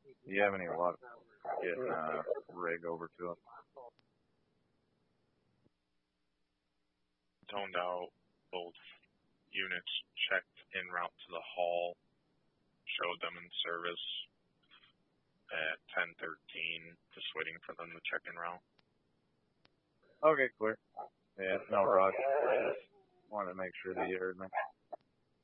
Do you have any luck getting a rig over to him? Toned out. Both units checked en route to the hall. Showed them in service at 10:13. Just waiting for them to check en route. Okay, clear. Yeah, no rush. Just wanted to make sure that you heard me.